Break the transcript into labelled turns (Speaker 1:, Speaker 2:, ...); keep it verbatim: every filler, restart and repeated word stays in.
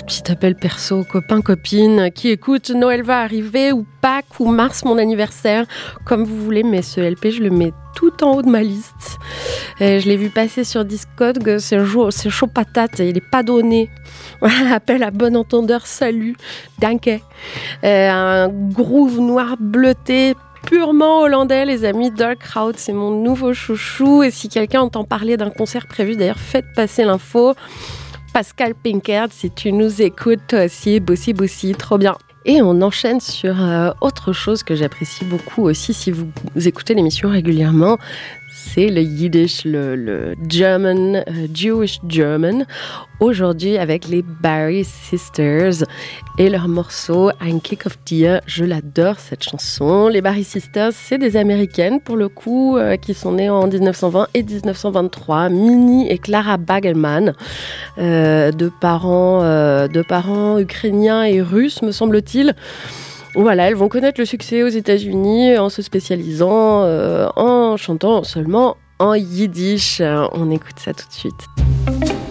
Speaker 1: petit appel perso, copain, copine, qui écoute, Noël va arriver, ou Pâques, ou mars, mon anniversaire, comme vous voulez, mais ce L P, je le mets tout en haut de ma liste. Et je l'ai vu passer sur Discog, c'est chaud, c'est chaud patate, il n'est pas donné. Appel à bon entendeur, salut, danke. Euh, un groove noir bleuté, purement hollandais, les amis. Dark Crowd, c'est mon nouveau chouchou. Et si quelqu'un entend parler d'un concert prévu, d'ailleurs, faites passer l'info. Pascal Pinkert, si tu nous écoutes, toi aussi, bossi, bossi, trop bien. Et on enchaîne sur euh, autre chose que j'apprécie beaucoup aussi, si vous, vous écoutez l'émission régulièrement, c'est le Yiddish, le, le German, euh, Jewish German. Aujourd'hui avec les Barry Sisters et leur morceau Ein Kick of Deer. Je l'adore cette chanson. Les Barry Sisters, c'est des Américaines pour le coup, euh, qui sont nées en dix-neuf cent vingt et dix-neuf cent vingt-trois. Minnie et Clara Bagelman, euh, deux parents, euh, deux parents ukrainiens et russes, me semble-t-il. Voilà, elles vont connaître le succès aux États-Unis en se spécialisant euh, en chantant seulement en yiddish. On écoute ça tout de suite.